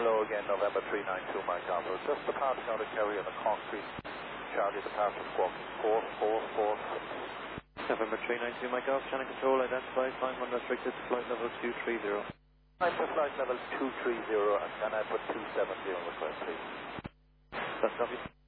Hello again, November 392, Mike Alpha. Just departing out of Kerry on the concrete. Charlie departure squawking 4446. November 392, Mike Alpha, channel control, identify, time unrestricted, flight level 230. Time to flight level 230, and can I put 270 on request, please? That's copy.